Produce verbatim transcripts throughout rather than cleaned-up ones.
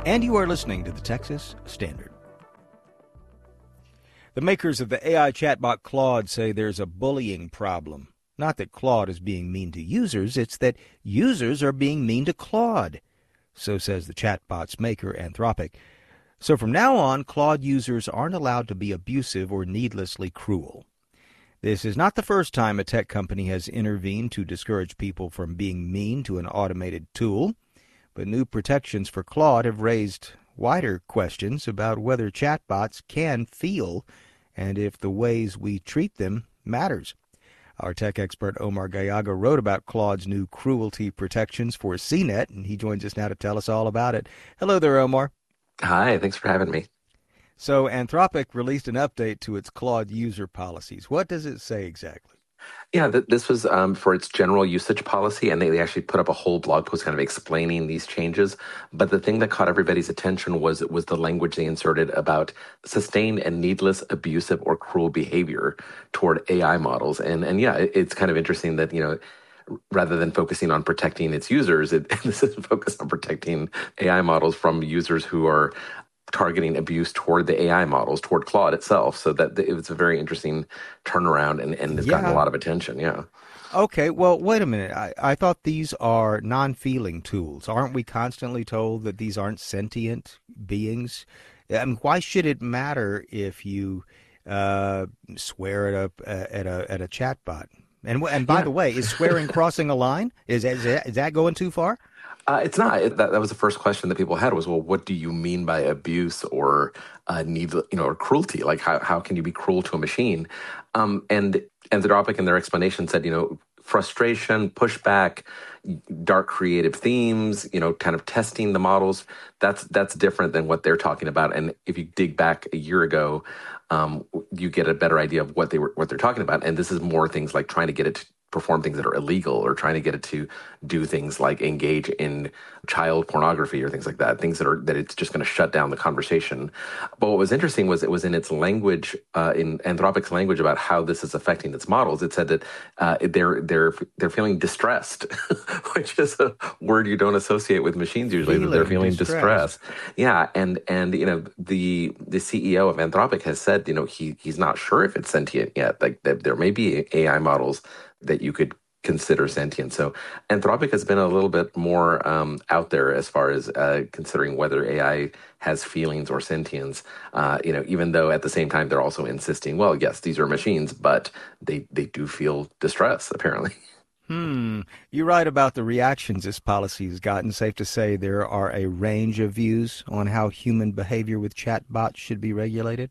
And you are listening to the Texas Standard. The makers of the A I chatbot Claude say there's a bullying problem. Not that Claude is being mean to users, it's that users are being mean to Claude. So says the chatbot's maker, Anthropic. So from now on, Claude users aren't allowed to be abusive or needlessly cruel. This is not the first time a tech company has intervened to discourage people from being mean to an automated tool. But new protections for Claude have raised wider questions about whether chatbots can feel and if the ways we treat them matters. Our tech expert Omar Gallaga wrote about Claude's new cruelty protections for C net, and he joins us now to tell us all about it. Hello there, Omar. Hi, thanks for having me. So Anthropic released an update to its Claude user policies. What does it say exactly? Yeah, th- this was um, for its general usage policy, and they, they actually put up a whole blog post kind of explaining these changes. But the thing that caught everybody's attention was was the language they inserted about sustained and needless abusive or cruel behavior toward A I models. And and yeah, it, it's kind of interesting that, you know, rather than focusing on protecting its users, it, this is focused on protecting A I models from users who are targeting abuse toward the A I models, toward Claude itself. So that it was a very interesting turnaround, and, and it's yeah. gotten a lot of attention, yeah. Okay, well, wait a minute. I, I thought these are non-feeling tools. Aren't we constantly told that these aren't sentient beings? I mean, why should it matter if you uh, swear at a at a at a chatbot? And and by yeah. the way, is swearing crossing a line? Is is that, is that going too far? Uh, it's not. It, that, that was the first question that people had was, well, what do you mean by abuse or uh, need, you know, or cruelty? Like, how how can you be cruel to a machine? Um, and Anthropic in their explanation said, you know, frustration, pushback, dark creative themes, you know, kind of testing the models. That's that's different than what they're talking about. And if you dig back a year ago, um, you get a better idea of what they were what they're talking about. And this is more things like trying to get it to perform things that are illegal, or trying to get it to do things like engage in child pornography or things like that, things that are that it's just going to shut down the conversation. But what was interesting was it was in its language, uh, in Anthropic's language, about how this is affecting its models. It said that uh, they're they're they're feeling distressed, which is a word you don't associate with machines usually. Feeling that they're feeling distressed. distressed. Yeah, and and you know the the C E O of Anthropic has said, you know, he he's not sure if it's sentient yet. Like that there may be A I models that you could consider sentient. So Anthropic has been a little bit more um, out there as far as uh, considering whether A I has feelings or sentience, uh, you know, even though at the same time they're also insisting, well, yes, these are machines, but they, they do feel distress, apparently. Hmm. You're right about the reactions this policy has gotten. Safe to say there are a range of views on how human behavior with chatbots should be regulated.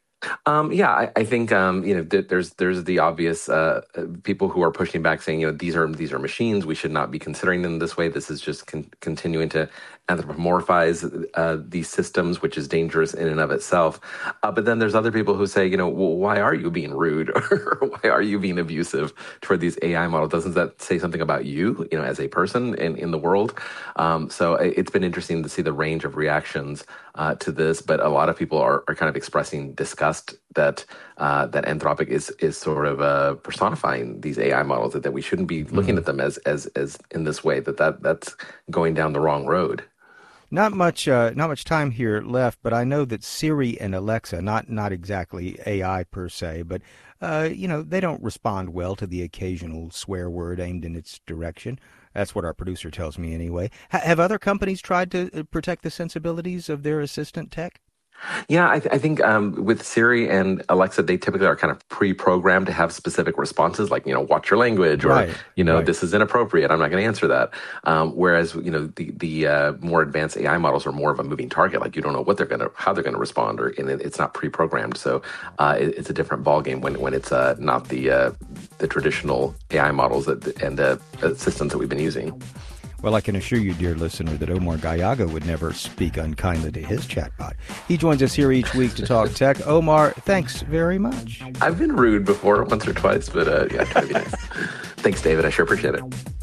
Um, yeah, I, I think um, you know th- there's there's the obvious uh, people who are pushing back, saying, you know, these are these are machines. We should not be considering them this way. This is just con- continuing to anthropomorphize uh, these systems, which is dangerous in and of itself. Uh, but then there's other people who say, you know, well, why are you being rude, or why are you being abusive toward these A I models? Doesn't that say something about you, you know, as a person in in the world? Um, so it's been interesting to see the range of reactions uh, to this. But a lot of people are, are kind of expressing disgust that uh, that Anthropic is is sort of uh, personifying these A I models, that, that we shouldn't be looking mm-hmm. at them as as as in this way, that, that that's going down the wrong road. Not much uh, not much time here left, but I know that Siri and Alexa, not not exactly A I per se, but uh, you know, they don't respond well to the occasional swear word aimed in its direction. That's what our producer tells me anyway. H- have other companies tried to protect the sensibilities of their assistant tech? Yeah, I, th- I think um, with Siri and Alexa, they typically are kind of pre-programmed to have specific responses, like, you know, watch your language, or, right, you know, right. this is inappropriate, I'm not going to answer that. Um, whereas, you know, the the uh, more advanced A I models are more of a moving target. Like, you don't know what they're going to, how they're going to respond, or and it, it's not pre-programmed. So uh, it, it's a different ballgame when when it's uh, not the uh, the traditional A I models that, and uh, systems that we've been using. Well, I can assure you, dear listener, that Omar Gallaga would never speak unkindly to his chatbot. He joins us here each week to talk tech. Omar, thanks very much. I've been rude before, once or twice, but uh, yeah, I try to be nice. Thanks, David. I sure appreciate it.